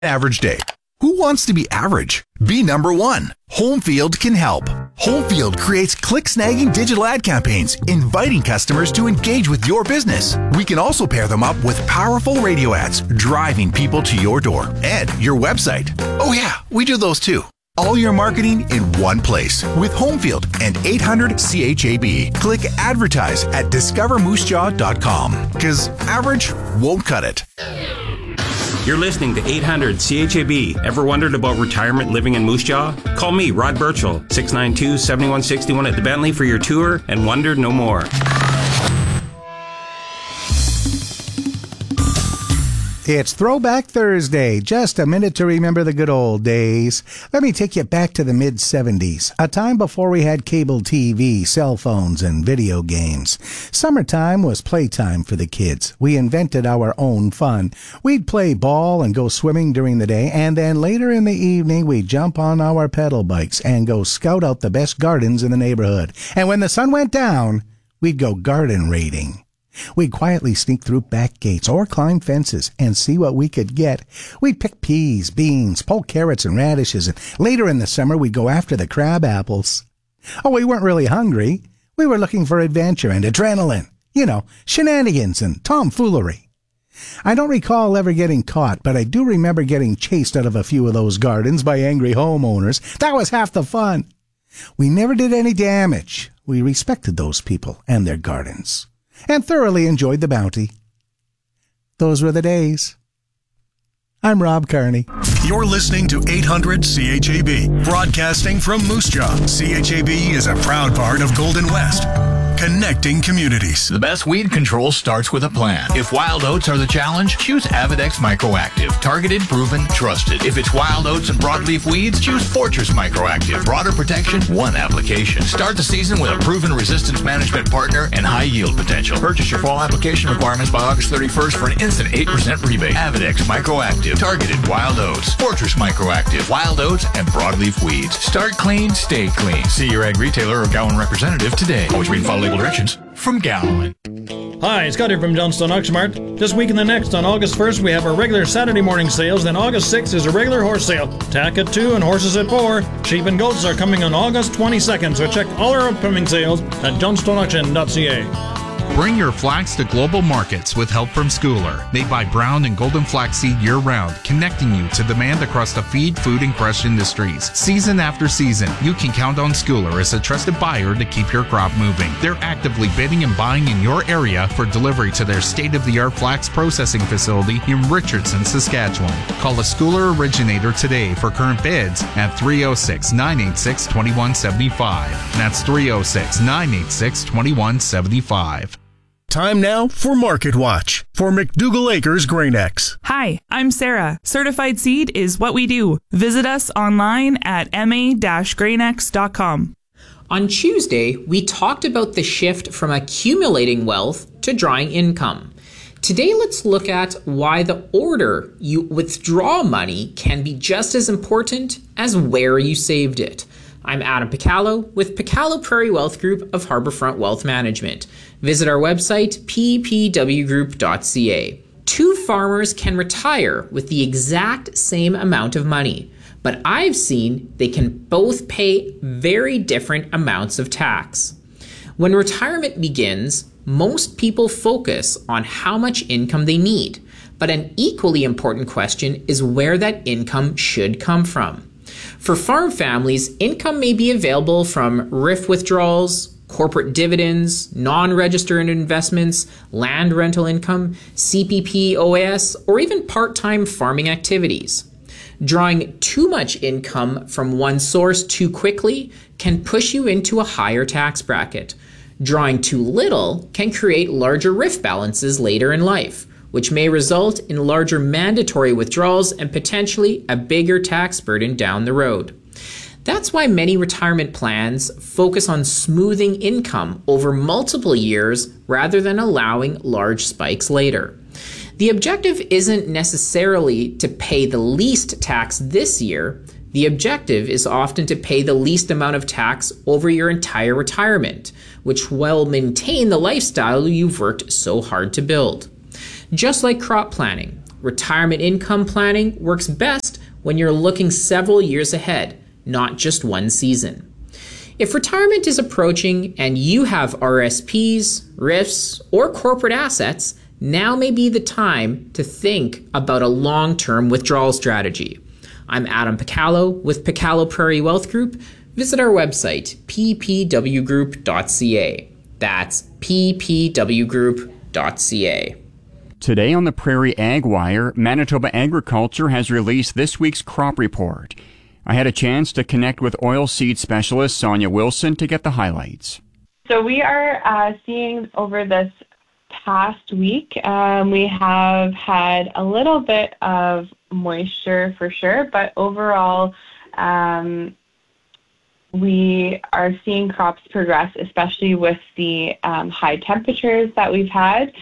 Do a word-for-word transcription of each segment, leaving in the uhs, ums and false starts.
Average day. Who wants to be average? Be number one. Homefield can help. Homefield creates click-snagging digital ad campaigns, inviting customers to engage with your business. We can also pair them up with powerful radio ads, driving people to your door and your website. Oh yeah, we do those too. All your marketing in one place with Homefield and eight hundred C H A B. Click advertise at discover moose jaw dot com because average won't cut it. You're listening to eight hundred C H A B. Ever wondered about retirement living in Moose Jaw? Call me, Rod Birchall, six nine two, seven one six one at the Bentley for your tour and wonder no more. It's Throwback Thursday. Just a minute to remember the good old days. Let me take you back to the mid seventies, a time before we had cable T V, cell phones, and video games. Summertime was playtime for the kids. We invented our own fun. We'd play ball and go swimming during the day, and then later in the evening we'd jump on our pedal bikes and go scout out the best gardens in the neighborhood. And when the sun went down, we'd go garden raiding. We'd quietly sneak through back gates or climb fences and see what we could get. We'd pick peas, beans, pull carrots and radishes, and later in the summer we'd go after the crab apples. Oh, we weren't really hungry. We were looking for adventure and adrenaline. You know, shenanigans and tomfoolery. I don't recall ever getting caught, but I do remember getting chased out of a few of those gardens by angry homeowners. That was half the fun. We never did any damage. We respected those people and their gardens, and thoroughly enjoyed the bounty. Those were the days. I'm Rob Carney. You're listening to eight hundred C H A B, broadcasting from Moose Jaw. C H A B is a proud part of Golden West, connecting communities. The best weed control starts with a plan. If wild oats are the challenge, choose Avidex Microactive. Targeted, proven, trusted. If it's wild oats and broadleaf weeds, choose Fortress Microactive. Broader protection, one application. Start the season with a proven resistance management partner and high yield potential. Purchase your fall application requirements by August thirty-first for an instant eight percent rebate. Avidex Microactive. Targeted wild oats. Fortress Microactive. Wild oats and broadleaf weeds. Start clean, stay clean. See your ag retailer or Gowan representative today. Always read and follow label directions from Gowan. Hi, Scott here from Johnstone Oxmart. This week and the next, on August first, we have our regular Saturday morning sales. Then August sixth is a regular horse sale. Tack at two and horses at four. Sheep and goats are coming on August twenty-second, so check all our upcoming sales at johnstone auction dot c a. Bring your flax to global markets with help from Schooler. Made by brown and golden flaxseed year-round, connecting you to demand across the feed, food, and crush industries. Season after season, you can count on Schooler as a trusted buyer to keep your crop moving. They're actively bidding and buying in your area for delivery to their state-of-the-art flax processing facility in Richardson, Saskatchewan. Call a Schooler originator today for current bids at three oh six, nine eight six, two one seven five. That's three oh six, nine eight six, two one seven five. Time now for Market Watch for McDougall Acres Grain X. Hi, I'm Sarah. Certified seed is what we do. Visit us online at m a dash grain x dot com. On Tuesday, we talked about the shift from accumulating wealth to drawing income. Today, let's look at why the order you withdraw money can be just as important as where you saved it. I'm Adam Picallo with Picallo Prairie Wealth Group of Harbourfront Wealth Management. Visit our website, p p w group dot c a. Two farmers can retire with the exact same amount of money, but I've seen they can both pay very different amounts of tax. When retirement begins, most people focus on how much income they need, but an equally important question is where that income should come from. For farm families, income may be available from R I F withdrawals, corporate dividends, non-registered investments, land rental income, C P P O S, or even part-time farming activities. Drawing too much income from one source too quickly can push you into a higher tax bracket. Drawing too little can create larger R I F balances later in life, which may result in larger mandatory withdrawals and potentially a bigger tax burden down the road. That's why many retirement plans focus on smoothing income over multiple years rather than allowing large spikes later. The objective isn't necessarily to pay the least tax this year. The objective is often to pay the least amount of tax over your entire retirement, which will maintain the lifestyle you've worked so hard to build. Just like crop planning, Retirement income planning works best when you're looking several years ahead, not just one season. If retirement is approaching and you have R S Ps, R I Fs, or corporate assets, now may be the time to think about a long-term withdrawal strategy. I'm Adam Picallo with Picallo Prairie Wealth Group. Visit our website, p p w group dot c a. That's p p w group dot c a. Today on the Prairie Ag Wire, Manitoba Agriculture has released this week's crop report. I had a chance to connect with oilseed specialist Sonia Wilson to get the highlights. So we are uh, seeing over this past week, um, we have had a little bit of moisture for sure, but overall um, we are seeing crops progress, especially with the um, high temperatures that we've had.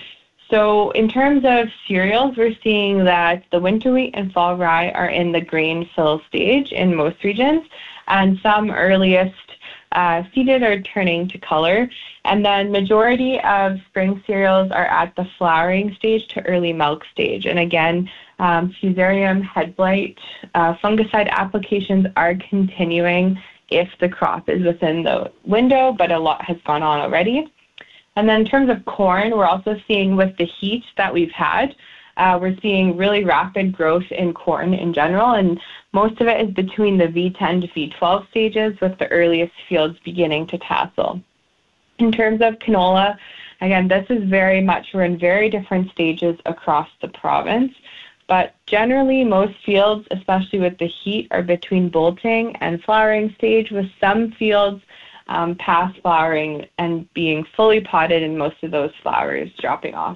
So in terms of cereals, we're seeing that the winter wheat and fall rye are in the grain fill stage in most regions, and some earliest uh, seeded are turning to color. And then majority of spring cereals are at the flowering stage to early milk stage. And again, um, Fusarium, head blight, uh, fungicide applications are continuing if the crop is within the window, but a lot has gone on already. And then in terms of corn, we're also seeing with the heat that we've had, uh, we're seeing really rapid growth in corn in general, and most of it is between the V ten to V twelve stages, with the earliest fields beginning to tassel. In terms of canola, again, this is very much, we're in very different stages across the province, but generally most fields, especially with the heat, are between bolting and flowering stage, with some fields Um, past flowering and being fully potted, and most of those flowers dropping off.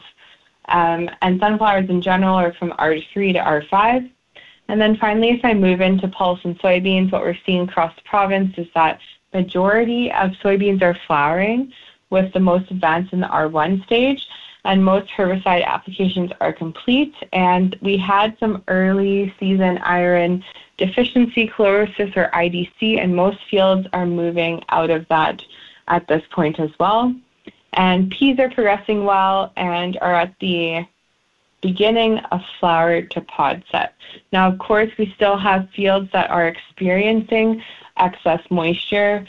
Um, and sunflowers in general are from R three to R five. And then finally, if I move into pulse and soybeans, what we're seeing across the province is that majority of soybeans are flowering, with the most advanced in the R one stage, and most herbicide applications are complete. And we had some early season iron deficiency chlorosis, or I D C, and most fields are moving out of that at this point as well. And peas are progressing well and are at the beginning of flower to pod set. Now, of course, we still have fields that are experiencing excess moisture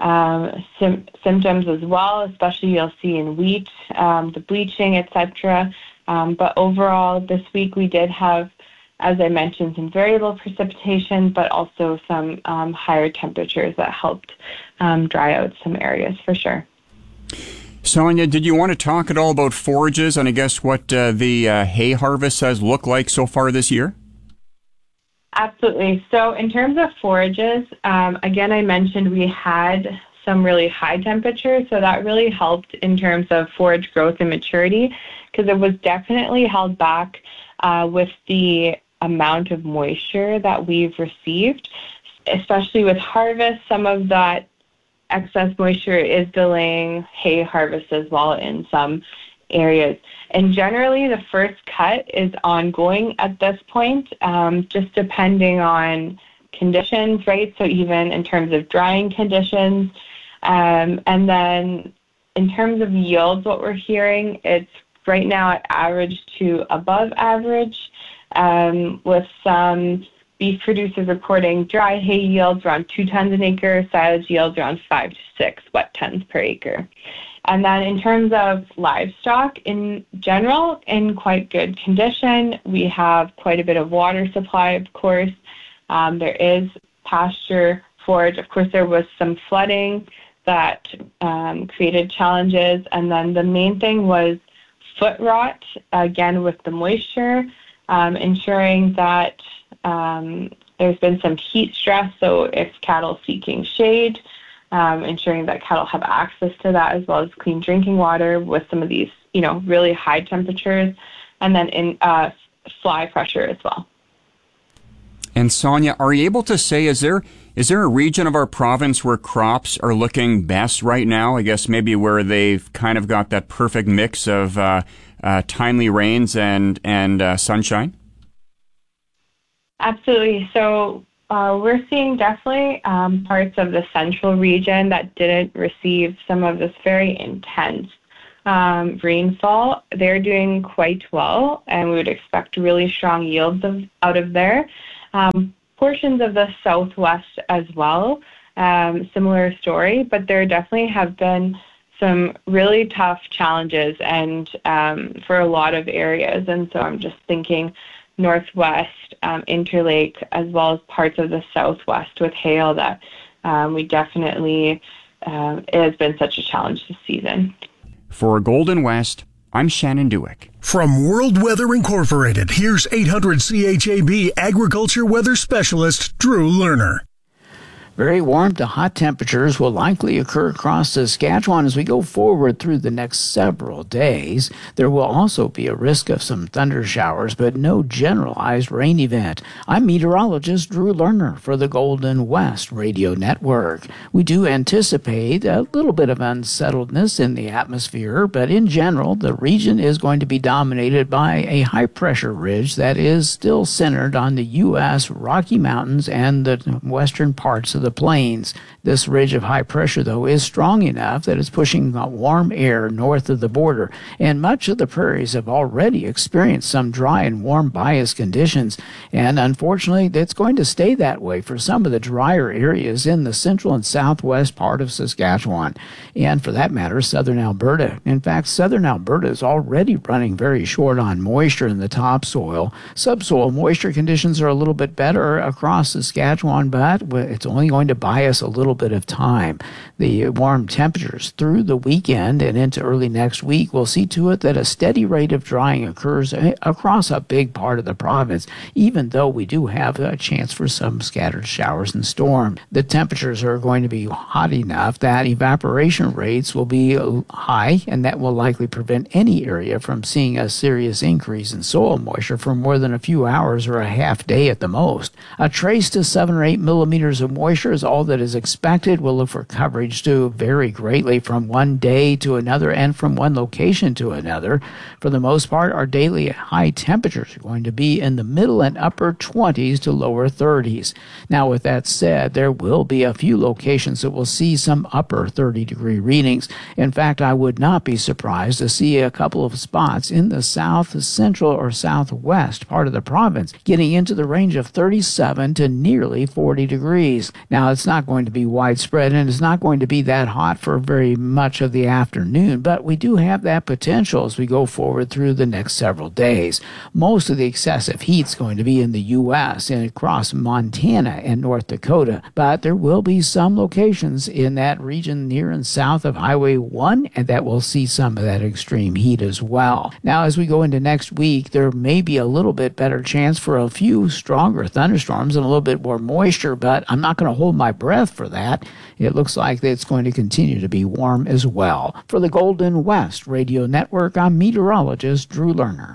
um, sim- symptoms as well, especially you'll see in wheat, um, the bleaching, et cetera. Um, but overall, this week we did have, as I mentioned, some variable precipitation, but also some um, higher temperatures that helped um, dry out some areas for sure. Sonia, did you want to talk at all about forages and I guess what uh, the uh, hay harvest has looked like so far this year? Absolutely. So in terms of forages, um, again, I mentioned we had some really high temperatures, so that really helped in terms of forage growth and maturity, because it was definitely held back uh, with the amount of moisture that we've received, especially with harvest. Some of that excess moisture is delaying hay harvest as well in some areas. And generally, the first cut is ongoing at this point, um, just depending on conditions, right? So even in terms of drying conditions. Um, and then in terms of yields, what we're hearing, it's right now at average to above average, um, with some beef producers reporting dry hay yields around two tons an acre, silage yields around five to six wet tons per acre. And then in terms of livestock, in general, in quite good condition. We have quite a bit of water supply, of course. Um, there is pasture forage. Of course, there was some flooding that um, created challenges. And then the main thing was foot rot, again, with the moisture, um, ensuring that um, there's been some heat stress. So if cattle seeking shade, Um, ensuring that cattle have access to that, as well as clean drinking water with some of these, you know, really high temperatures, and then in uh, fly pressure as well. And Sonia, are you able to say, is there is there a region of our province where crops are looking best right now? I guess maybe where they've kind of got that perfect mix of uh, uh, timely rains and, and uh, sunshine? Absolutely. So Uh, we're seeing definitely um, parts of the central region that didn't receive some of this very intense um, rainfall, they're doing quite well, and we would expect really strong yields of, out of there. Um, portions of the southwest as well, um, similar story, but there definitely have been some really tough challenges and um, for a lot of areas. And so I'm just thinking northwest, um, Interlake, as well as parts of the southwest with hail that um, we definitely, uh, it has been such a challenge this season. For Golden West, I'm Shannon Dewick. From World Weather Incorporated, here's eight hundred C H A B agriculture weather specialist Drew Lerner. Very warm to hot temperatures will likely occur across Saskatchewan as we go forward through the next several days. There will also be a risk of some thunder showers, but no generalized rain event. I'm meteorologist Drew Lerner for the Golden West Radio Network. We do anticipate a little bit of unsettledness in the atmosphere, but in general, the region is going to be dominated by a high-pressure ridge that is still centered on the U S Rocky Mountains and the western parts of the plains. This ridge of high pressure, though, is strong enough that it's pushing warm air north of the border, and much of the prairies have already experienced some dry and warm bias conditions, and unfortunately, it's going to stay that way for some of the drier areas in the central and southwest part of Saskatchewan, and for that matter, southern Alberta. In fact, southern Alberta is already running very short on moisture in the topsoil. Subsoil moisture conditions are a little bit better across Saskatchewan, but it's only going to buy us a little bit of time. The warm temperatures through the weekend and into early next week will see to it that a steady rate of drying occurs across a big part of the province, even though we do have a chance for some scattered showers and storms. The temperatures are going to be hot enough that evaporation rates will be high, and that will likely prevent any area from seeing a serious increase in soil moisture for more than a few hours or a half day at the most. A trace to seven or eight millimeters of moisture is all that is expected. We'll look for coverage to vary greatly from one day to another and from one location to another. For the most part, our daily high temperatures are going to be in the middle and upper twenties to lower thirties. Now, with that said, there will be a few locations that will see some upper thirty degree readings. In fact, I would not be surprised to see a couple of spots in the south, central, or southwest part of the province getting into the range of thirty-seven to nearly forty degrees. Now, it's not going to be widespread, and it's not going to be that hot for very much of the afternoon, but we do have that potential as we go forward through the next several days. Most of the excessive heat is going to be in the U S and across Montana and North Dakota, but there will be some locations in that region near and south of Highway one, and that will see some of that extreme heat as well. Now, as we go into next week, there may be a little bit better chance for a few stronger thunderstorms and a little bit more moisture, but I'm not going to hold my breath for that. It looks like it's going to continue to be warm as well. For the Golden West Radio Network, I'm meteorologist Drew Lerner.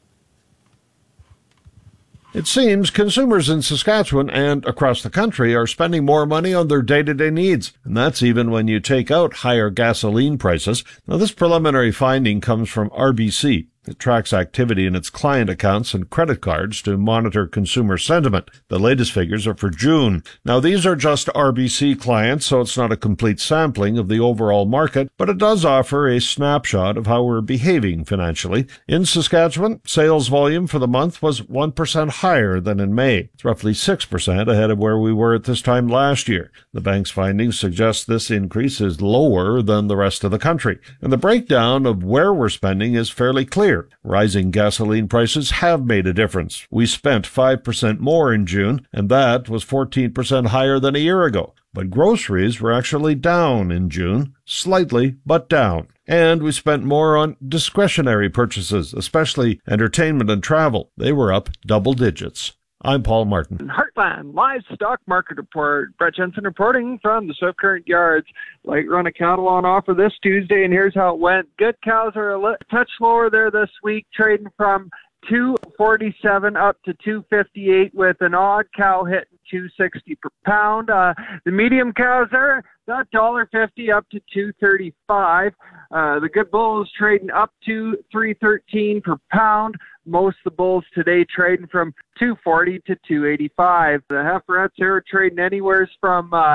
It seems consumers in Saskatchewan and across the country are spending more money on their day-to-day needs, and that's even when you take out higher gasoline prices. Now, this preliminary finding comes from R B C. It tracks activity in its client accounts and credit cards to monitor consumer sentiment. The latest figures are for June. Now, these are just R B C clients, so it's not a complete sampling of the overall market, but it does offer a snapshot of how we're behaving financially. In Saskatchewan, sales volume for the month was one percent higher than in May. It's roughly six percent ahead of where we were at this time last year. The bank's findings suggest this increase is lower than the rest of the country. And the breakdown of where we're spending is fairly clear. Rising gasoline prices have made a difference. We spent five percent more in June, and that was fourteen percent higher than a year ago. But groceries were actually down in June, slightly, but down. And we spent more on discretionary purchases, especially entertainment and travel. They were up double digits. I'm Paul Martin. Heartland Livestock Market Report. Brett Jensen reporting from the Swift Current Yards. Late run of cattle on offer this Tuesday, and here's how it went. Good cows are a li- touch lower there this week, trading from two forty-seven up to two fifty-eight with an odd cow hitting two sixty per pound. Uh, the medium cows are one dollar fifty up to two thirty-five. Uh, the good bulls trading up to three thirteen per pound. Most of the bulls today trading from two forty to two eighty-five. The heiferettes are trading anywhere from uh,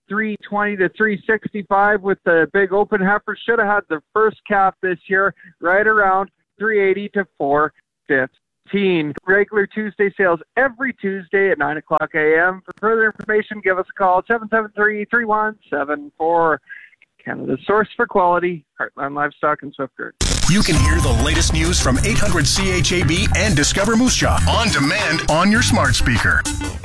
three twenty to three sixty-five with the big open heifer. Should have had the first calf this year, right around three eighty to four fifteen. Regular Tuesday sales every Tuesday at nine o'clock a.m. For further information, give us a call, seven seven three, three one seven four. Canada's source for quality, Heartland Livestock in Swift Current. You can hear the latest news from eight hundred C H A B and Discover Moose Jaw on demand on your smart speaker.